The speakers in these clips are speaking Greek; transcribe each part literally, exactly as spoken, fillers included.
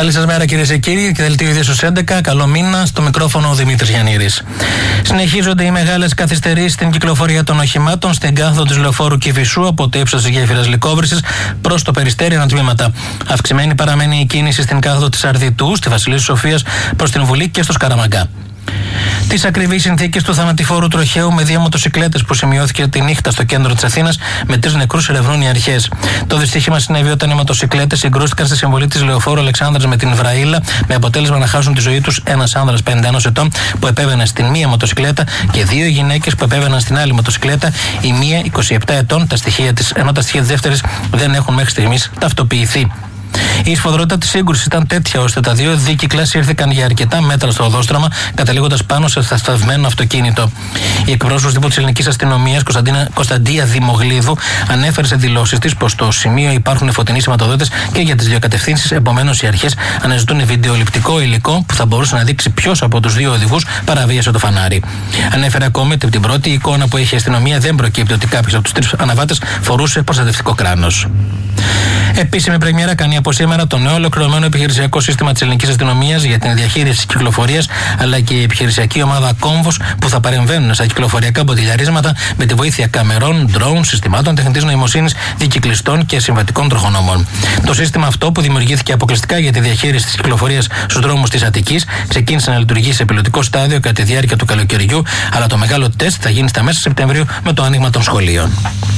Καλή σας μέρα, κυρίες και κύριοι, και δελτίο ειδήσεων έντεκα. Καλό μήνα, στο μικρόφωνο ο Δημήτρης Γιαννήρης. Συνεχίζονται οι μεγάλες καθυστερήσεις στην κυκλοφορία των οχημάτων στην κάθοδο της λεωφόρου Κηφισού από το ύψος της γέφυρας Λυκόβρυσης προς το Περιστέρι ανατμήματα. Αυξημένη παραμένει η κίνηση στην κάθοδο της Αρδιτού, στη Βασιλίσσης Σοφίας προς την Βουλή και στο Σκαραμαγκά. Τις ακριβείς συνθήκες του θανατηφόρου τροχαίου με δύο μοτοσικλέτες που σημειώθηκε τη νύχτα στο κέντρο της Αθήνας με τρεις νεκρούς ερευνούν οι αρχές. Το δυστύχημα συνέβη όταν οι μοτοσικλέτες συγκρούστηκαν στη συμβολή της λεωφόρου Αλεξάνδρας με την Βραήλα, με αποτέλεσμα να χάσουν τη ζωή τους ένας άνδρας πενήντα ενός ετών που επέβαινε στην μία μοτοσικλέτα και δύο γυναίκες που επέβαιναν στην άλλη μοτοσικλέτα, η μία είκοσι επτά ετών, τα στοιχεία της, ενώ τα στοιχεία της δεύτερης δεν έχουν μέχρι στιγμής ταυτοποιηθεί. Η σφοδρότητα της σύγκρουσης ήταν τέτοια ώστε τα δύο δίκυκλα σύρθηκαν για αρκετά μέτρα στο οδόστρωμα, καταλήγοντας πάνω σε σταθμένο αυτοκίνητο. Η εκπρόσωπος τύπου της ελληνικής αστυνομίας, Κωνσταντία Δημογλίδου, ανέφερε σε δηλώσεις της πως στο σημείο υπάρχουν φωτεινοί σηματοδότες και για τις δύο κατευθύνσεις. Επομένως, οι αρχές αναζητούν βιντεοληπτικό υλικό που θα μπορούσε να δείξει ποιος από τους δύο οδηγούς παραβίασε το φανάρι. Ανέφερε ακόμη ότι από την πρώτη εικόνα που έχει η αστυνομία δεν προκύπτει ότι κάποιος από τους τρεις αναβάτες φορούσε προστατευτικό κράνος. Επίσημη πρεμιέρα κάνει από σήμερα το νέο ολοκληρωμένο επιχειρησιακό σύστημα της ελληνικής αστυνομίας για την διαχείριση της κυκλοφορίας, αλλά και η επιχειρησιακή ομάδα Κόμβος που θα παρεμβαίνουν στα κυκλοφοριακά μποτιλιαρίσματα με τη βοήθεια καμερών, ντρόουν, συστημάτων τεχνητής νοημοσύνης, δικυκλιστών και συμβατικών τροχονόμων. Το σύστημα αυτό, που δημιουργήθηκε αποκλειστικά για τη διαχείριση της κυκλοφορίας στους δρόμους της Αττικής, ξεκίνησε να λειτουργεί σε πιλωτικό στάδιο κατά τη διάρκεια του καλοκαιριού, αλλά το μεγάλο τεστ θα γίνει στα μέσα Σεπτεμβρίου με το άνοιγμα των σχολείων.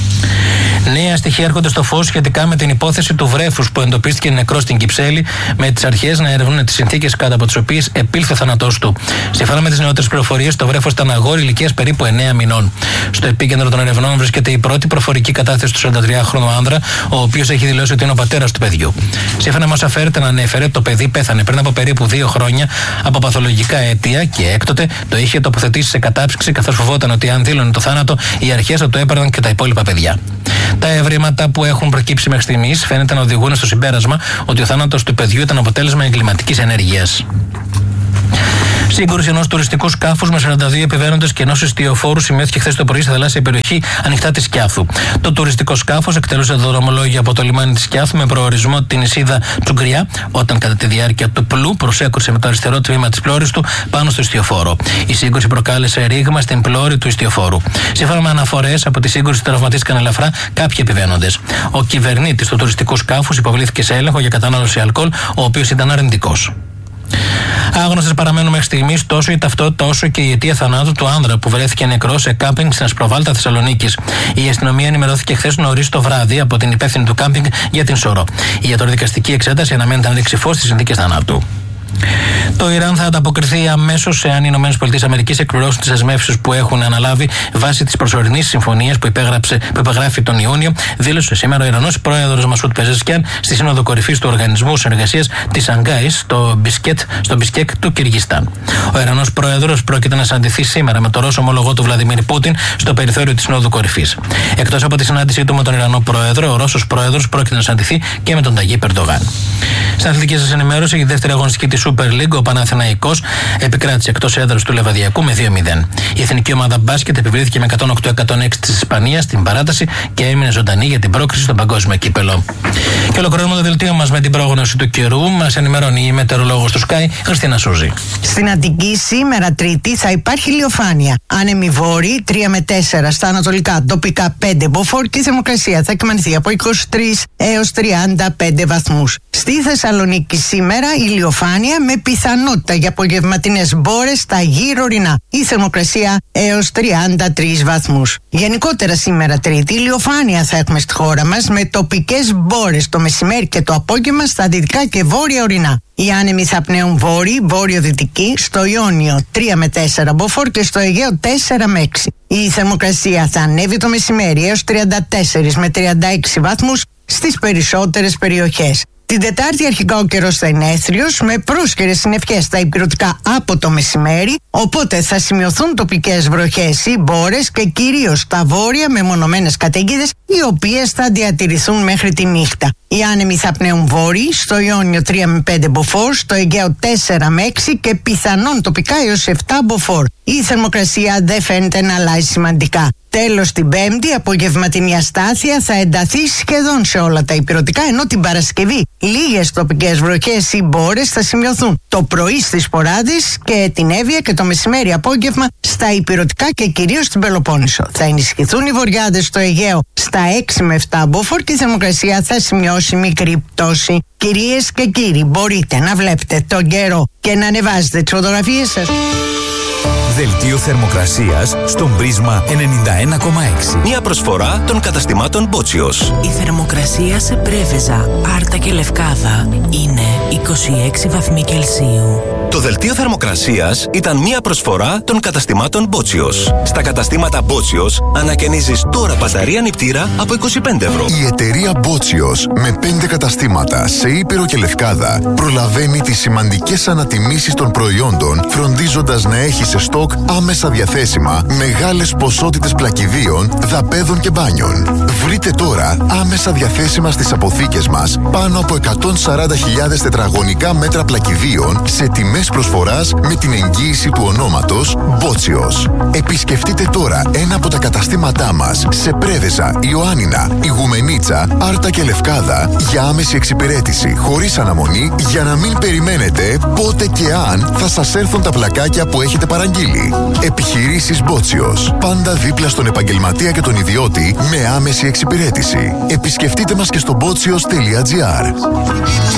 Νέα στοιχεία έρχονται στο φως σχετικά με την υπόθεση του βρέφους που εντοπίστηκε νεκρό στην Κυψέλη, με τις αρχές να ερευνούν τις συνθήκες κάτω από τις οποίες επήλθε ο θάνατός του. Σύμφωνα με τις νεότερες πληροφορίες, το βρέφος ήταν αγόρι ηλικίας περίπου εννέα μηνών. Στο επίκεντρο των ερευνών βρίσκεται η πρώτη προφορική κατάθεση του σαραντατριάχρονου άνδρα, ο οποίος έχει δηλώσει ότι είναι ο πατέρας του παιδιού. Σύμφωνα με όσα φέρεται να ανέφερε, το παιδί πέθανε πριν από περίπου δύο χρόνια από παθολογικά αίτια και έκτοτε το είχε τοποθετήσει σε κατάψυξη, καθώς φοβόταν ότι αν δήλωνε το θάνατο, οι αρχές θα το έπαιρναν και τα υπόλοιπα παιδιά. Τα ευρήματα που έχουν προκύψει μέχρι στιγμής φαίνεται να οδηγούν στο συμπέρασμα ότι ο θάνατος του παιδιού ήταν αποτέλεσμα εγκληματικής ενέργειας. Σύγκρουση ενός τουριστικού σκάφους με σαράντα δύο επιβαίνοντες και ενός ιστιοφόρου σημειώθηκε χθες το πρωί στη θαλάσσια περιοχή ανοιχτά της Σκιάθου. Το τουριστικό σκάφος εκτελούσε δρομολόγια από το λιμάνι της Σκιάθου με προορισμό την νησίδα Τσουγκριά, όταν κατά τη διάρκεια του πλού προσέκρουσε με το αριστερό τμήμα της πλώρης του πάνω στο ιστιοφόρο. Η σύγκρουση προκάλεσε ρήγμα στην πλώρη του ιστιοφόρου. Σύμφωνα με αναφορές, από τη σύγκρουση τραυματίστηκαν ελαφρά κάποιοι επιβαίνοντες. Ο κυβερνήτης του τουριστικού σκάφους υποβλήθηκε σε έλεγχο για κατανάλωση αλκοόλ, ο οποίος ήταν αρνητικός. Άγνωστες παραμένουν μέχρι στιγμής τόσο η ταυτότητα όσο και η αιτία θανάτου του άνδρα που βρέθηκε νεκρός σε κάμπινγκ στην Ασπροβάλτα Θεσσαλονίκης. Η αστυνομία ενημερώθηκε χθες νωρίς το βράδυ από την υπεύθυνη του κάμπινγκ για την σωρό. Η ιατροδικαστική εξέταση αναμένεται να ρίξει φως στις συνθήκες θανάτου. Το Ιράν θα ανταποκριθεί αμέσως εάν οι ΗΠΑ εκπληρώσουν τις δεσμεύσεις που έχουν αναλάβει βάσει της προσωρινής συμφωνίας που, που υπεγράφει τον Ιούνιο, δήλωσε σήμερα ο Ιρανός πρόεδρος Μασούτ Πεζεσκιάν στη Σύνοδο Κορυφής του Οργανισμού Συνεργασίας της Σανγκάης στο Μπισκέτ, στο Μπισκέκ του Κυργιστάν. Ο Ιρανός πρόεδρος πρόκειται να συναντηθεί σήμερα με τον Ρώσο ομολογό του Βλαντιμίρ Πούτιν στο περιθώριο της Συνόδου Κορυφής. Εκτός από τη συνάντησή του με τον Ιρανό πρόεδρο, ο Ρώσος πρόεδρος πρόκειται να συναντηθεί και με τον Ταγίπ Ερντογάν. Στην αθλητική σας ενημέρωση, η δεύτερη αγωνιστική της Super League, ο Παναθηναϊκός επικράτησε εκτός έδρας του Λεβαδιακού με δύο μηδέν. Η εθνική ομάδα μπάσκετ επιβλήθηκε με εκατόν οκτώ εκατόν έξι της Ισπανίας στην παράταση και έμεινε ζωντανή για την πρόκριση στον παγκόσμιο κύπελο. Και ολοκληρώνουμε το δελτίο μας με την πρόγνωση του καιρού. Μας ενημερώνει η μετεωρολόγος του Sky, Χριστίνα Σούζη. Στην Αττική σήμερα Τρίτη θα υπάρχει ηλιοφάνεια. Άνεμη βόρειοι τρία με τέσσερα, στα ανατολικά τοπικά πέντε μποφόρ και η θερμοκρασία θα εκμανθεί από είκοσι τρεις έως τριάντα πέντε βαθμούς. Στη Θεσσαλονίκη σήμερα ηλιοφάνεια με πιθανότητα για απογευματινές μπόρες στα γύρω ορεινά. Η θερμοκρασία έως τριάντα τρεις βαθμούς. Γενικότερα σήμερα Τρίτη ηλιοφάνεια θα έχουμε στη χώρα μας με τοπικές μπόρες το μεσημέρι και το απόγευμα στα δυτικά και βόρεια ορεινά. Οι άνεμοι θα πνέουν βόρειοι, βόρειο-δυτικοί, στο Ιόνιο τρία με τέσσερα μποφόρ και στο Αιγαίο τέσσερα με έξι. Η θερμοκρασία θα ανέβει το μεσημέρι έως τριάντα τέσσερα με τριάντα έξι βαθμούς στις περισσότερες περιοχές. Την Τετάρτη αρχικά ο καιρός θα είναι έθριος με πρόσχερες συννεφιές στα ηπειρωτικά από το μεσημέρι, οπότε θα σημειωθούν τοπικές βροχές ή μπόρες και κυρίως στα βόρεια με μονομένες καταιγίδες, οι οποίες θα διατηρηθούν μέχρι τη νύχτα. Οι άνεμοι θα πνέουν βόρειοι, στο Ιόνιο τρία με πέντε μποφόρ, στο Αιγαίο τέσσερα με έξι και πιθανόν τοπικά έως επτά μποφόρ. Η θερμοκρασία δεν φαίνεται να αλλάζει σημαντικά. Τέλος, την Πέμπτη, απογευματινή αστάθεια θα ενταθεί σχεδόν σε όλα τα ηπειρωτικά, ενώ την Παρασκευή λίγες τοπικές βροχές ή μπόρες θα σημειωθούν το πρωί στις Ποράδες και την Εύβοια και το μεσημέρι απόγευμα στα ηπειρωτικά και κυρίως στην Πελοπόννησο. Θα ενισχυθούν οι βορειάδες στο Αιγαίο στα έξι με επτά μποφόρ και η θερμοκρασία θα σημειώσει μικρή πτώση. Κυρίες και κύριοι, μπορείτε να βλέπετε τον καιρό και να ανεβάζετε τις φωτογραφίες σας. Δελτίο θερμοκρασίας στον Πρίσμα ενενήντα ένα κόμμα έξι. Μια προσφορά των καταστημάτων Μπότσιος. Η θερμοκρασία σε Πρέβεζα, Άρτα και Λευκάδα είναι είκοσι έξι βαθμοί Κελσίου. Το δελτίο θερμοκρασίας ήταν μια προσφορά των καταστημάτων Μπότσιος. Στα καταστήματα Μπότσιος ανακαινίζεις τώρα μπαταρία νηπτήρα από είκοσι πέντε ευρώ. Η εταιρεία Μπότσιος με πέντε καταστήματα σε Ήπειρο και Λευκάδα προλαβαίνει τις σημαντικές ανατιμήσεις των προϊόντων, φροντίζοντας να έχει σε στόκ άμεσα διαθέσιμα μεγάλες ποσότητες πλακιδίων, δαπέδων και μπάνιων. Βρείτε τώρα άμεσα διαθέσιμα στις αποθήκες μας πάνω από εκατόν σαράντα χιλιάδες τετραγωνικά μέτρα πλακιδίων σε τιμές προσφοράς με την εγγύηση του ονόματος Μπότσιος. Επισκεφτείτε τώρα ένα από τα καταστήματά μας σε Πρέβεζα, Ιωάννινα, Ιγουμενίτσα, Άρτα και Λευκάδα για άμεση εξυπηρέτηση χωρίς αναμονή, για να μην περιμένετε πότε και αν θα σας έρθουν τα πλακάκια που έχετε παραγγείλει. Επιχειρήσεις Μπότσιος. Πάντα δίπλα στον επαγγελματία και τον ιδιώτη με άμεση εξυπηρέτηση. Επισκεφτείτε μας και στο μπότσιος τελεία τζι άρ.